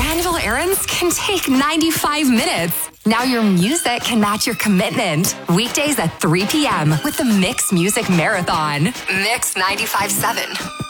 Annual errands can take 95 minutes. Now your music can match your commitment. Weekdays at 3 p.m. with the Mix Music Marathon. Mix 95.7.